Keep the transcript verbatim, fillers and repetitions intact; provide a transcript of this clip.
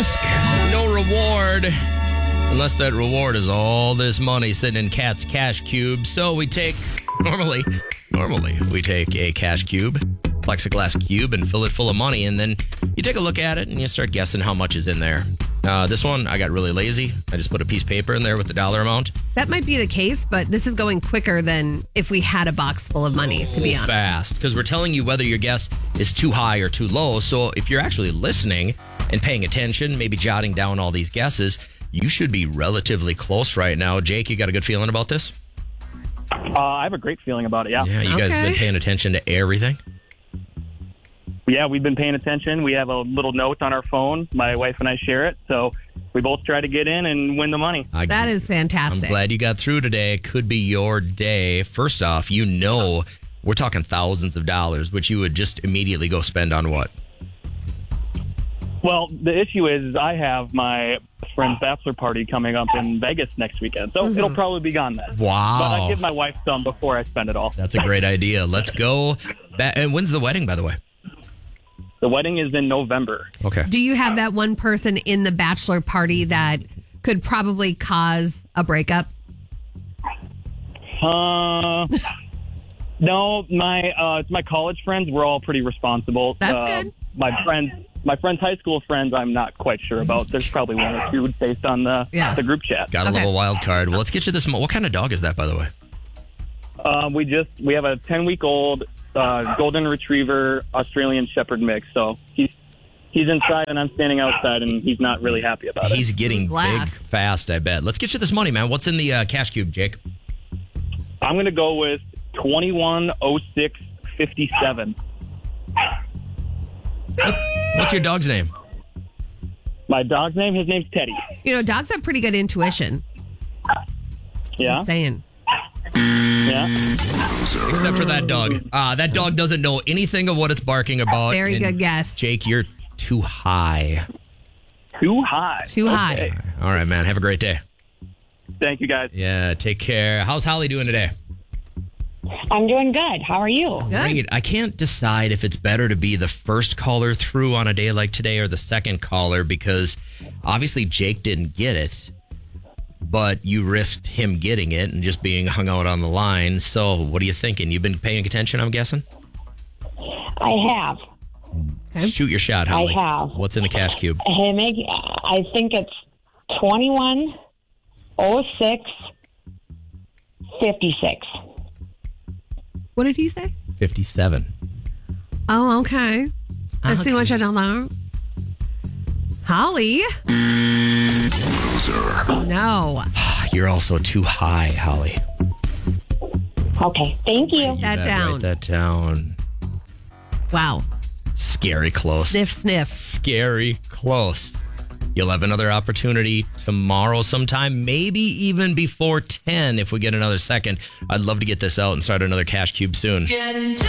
risk, no reward. Unless that reward is all this money sitting in Cat's cash cube. So we take, normally, normally we take a cash cube, plexiglass cube, and fill it full of money. And then you take a look at it and you start guessing how much is in there. Uh, this one, I got really lazy. I just put a piece of paper in there with the dollar amount. That might be the case, but this is going quicker than if we had a box full of money, to be honest. Fast, because we're telling you whether your guess is too high or too low. So if you're actually listening and paying attention, maybe jotting down all these guesses, you should be relatively close right now. Jake, you got a good feeling about this? Uh, I have a great feeling about it, yeah. Yeah, you Okay. guys have been paying attention to everything? Yeah, we've been paying attention. We have a little note on our phone. My wife and I share it, so we both try to get in and win the money. I, That is fantastic. I'm glad you got through today. Could be your day. First off, you know we're talking thousands of dollars, which you would just immediately go spend on what? Well, the issue is I have my friend's bachelor party coming up in Vegas next weekend, so Mm-hmm. it'll probably be gone then. Wow. But I give my wife some before I spend it all. That's a great idea. Let's go. Ba- and when's the wedding, by the way? The wedding is in November. Okay. Do you have that one person in the bachelor party that could probably cause a breakup? Uh, no, my uh, it's my college friends. We're all pretty responsible. That's uh, good. My friends, my friend's high school friends, I'm not quite sure about. There's probably one or two based on the Yeah. the group chat. Got a Okay. little wild card. Well, let's get you this. Mo- what kind of dog is that, by the way? Um, we just we have a ten week old uh, golden retriever Australian Shepherd mix. So he's he's inside and I'm standing outside, and he's not really happy about it. He's getting Glass. big fast, I bet. Let's get you this money, man. What's in the uh, cash cube, Jake? I'm going to go with twenty-one oh six fifty-seven. What's your dog's name? My dog's name, his name's Teddy. You know, dogs have pretty good intuition. Yeah, Just saying. yeah. Except for that dog. Uh, that dog doesn't know anything of what it's barking about. Very And good guess. Jake, you're too high. Too high. Too high. All right, man. Have a great day. Thank you, guys. Yeah, take care. How's Holly doing today? I'm doing good. How are you? Good. Great. I can't decide if it's better to be the first caller through on a day like today or the second caller, because obviously Jake didn't get it, but you risked him getting it and just being hung out on the line. So what are you thinking? You've been paying attention, I'm guessing? I have. Okay. Shoot your shot, Holly. have. What's in the cash cube? Hey, Meg, I think it's twenty-one oh six fifty-six. What did he say? fifty-seven. Oh, okay. Let's see what I don't know. Holly? No. You're also too high, Holly. Okay, thank you. That Bet, down. Write that down. Wow. Scary close. Sniff, sniff. Scary close. You'll have another opportunity tomorrow sometime, maybe even before ten if we get another second. I'd love to get this out and start another cash cube soon.